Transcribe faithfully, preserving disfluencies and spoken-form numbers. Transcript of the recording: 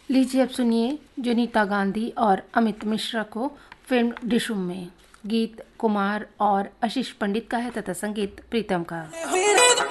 लीजिए अब सुनिए जोनीता गांधी और अमित मिश्रा को फिल्म डिशुम में। गीत कुमार और आशीष पंडित का है तथा संगीत प्रीतम का।